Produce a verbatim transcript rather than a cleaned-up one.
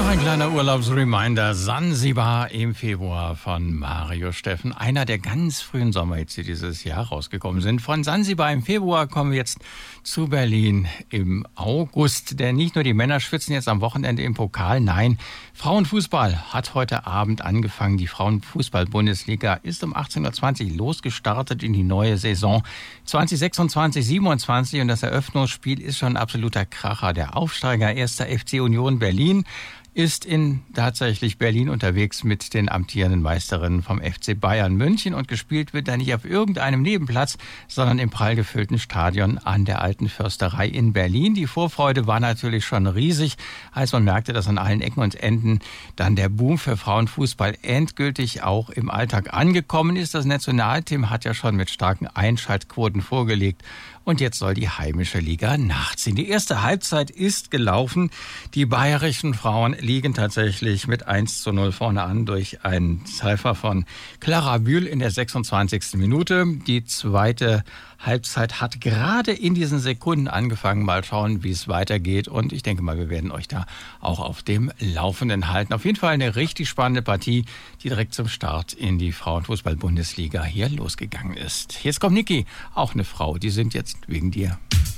Noch ein kleiner Urlaubsreminder. Sansibar im Februar von Mario Steffen. Einer der ganz frühen Sommerhits, die dieses Jahr rausgekommen sind. Von Sansibar im Februar kommen wir jetzt zu Berlin im August. Denn nicht nur die Männer schwitzen jetzt am Wochenende im Pokal. Nein, Frauenfußball hat heute Abend angefangen. Die Frauenfußball-Bundesliga ist um achtzehn Uhr zwanzig losgestartet in die neue Saison zwanzig sechsundzwanzig siebenundzwanzig. Und das Eröffnungsspiel ist schon ein absoluter Kracher. Der Aufsteiger erster F C Union Berlin ist in tatsächlich Berlin unterwegs mit den amtierenden Meisterinnen vom F C Bayern München und gespielt wird da nicht auf irgendeinem Nebenplatz, sondern im prall gefüllten Stadion an der Alten Försterei in Berlin. Die Vorfreude war natürlich schon riesig, als man merkte, dass an allen Ecken und Enden dann der Boom für Frauenfußball endgültig auch im Alltag angekommen ist. Das Nationalteam hat ja schon mit starken Einschaltquoten vorgelegt. Und jetzt soll die heimische Liga nachziehen. Die erste Halbzeit ist gelaufen. Die bayerischen Frauen liegen tatsächlich mit eins zu null vorne an durch einen Treffer von Clara Bühl in der sechsundzwanzigsten Minute. Die zweite Halbzeit hat gerade in diesen Sekunden angefangen. Mal schauen, wie es weitergeht. Und ich denke mal, wir werden euch da auch auf dem Laufenden halten. Auf jeden Fall eine richtig spannende Partie, die direkt zum Start in die Frauenfußball-Bundesliga hier losgegangen ist. Jetzt kommt Niki, auch eine Frau. Die sind jetzt wegen dir.